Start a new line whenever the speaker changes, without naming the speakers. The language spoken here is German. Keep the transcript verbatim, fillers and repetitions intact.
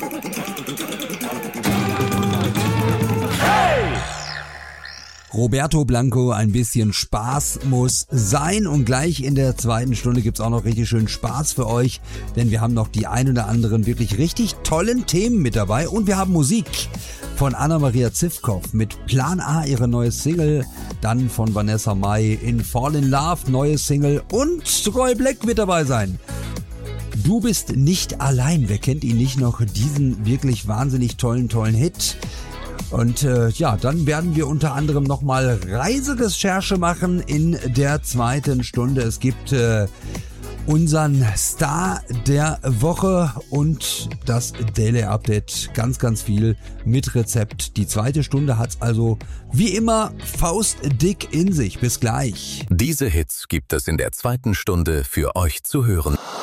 Roberto Blanco, ein bisschen Spaß muss sein, und gleich in der zweiten Stunde gibt's auch noch richtig schön Spaß für euch, denn wir haben noch die ein oder anderen wirklich richtig tollen Themen mit dabei und wir haben Musik von Anna-Maria Zivkow mit Plan A, ihre neue Single, dann von Vanessa Mai in Fall in Love, neue Single, und Roy Black wird dabei sein. Du bist nicht allein, wer kennt ihn nicht noch, diesen wirklich wahnsinnig tollen, tollen Hit. Und äh, ja, dann werden wir unter anderem nochmal Reiserecherche machen in der zweiten Stunde. Es gibt äh, unseren Star der Woche und das Daily Update. Ganz, ganz viel mit Rezept. Die zweite Stunde hat's also wie immer faustdick in sich. Bis gleich.
Diese Hits gibt es in der zweiten Stunde für euch zu hören.